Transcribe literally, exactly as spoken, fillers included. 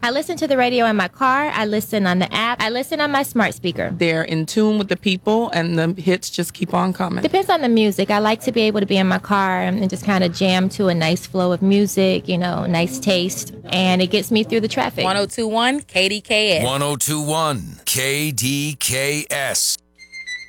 I listen to the radio in my car. I listen on the app. I listen on my smart speaker. They're in tune with the people, and the hits just keep on coming. Depends on the music. I like to be able to be in my car and just kind of jam to a nice flow of music, you know, nice taste, and it gets me through the traffic. one oh two point one K D K S. one oh two point one K D K S.